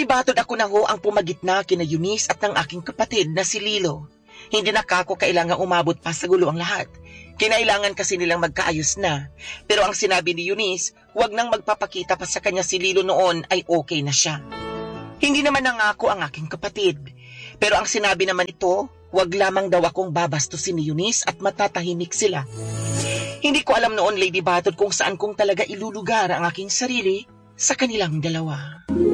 Batod ako na ho ang pumagitna kina Eunice at ng aking kapatid na si Lilo. Hindi na kako kailangang umabot pa sa gulo ang lahat. Kinailangan kasi nilang magkaayos na. Pero ang sinabi ni Eunice, huwag nang magpapakita pa sa kanya si Lilo noon ay okay na siya. Hindi naman nangako ang aking kapatid. Pero ang sinabi naman ito, huwag lamang daw akong babastusin ni Eunice at matatahimik sila. Hindi ko alam noon, Lady Batod, kung saan kong talaga ilulugar ang aking sarili sa kanilang dalawa.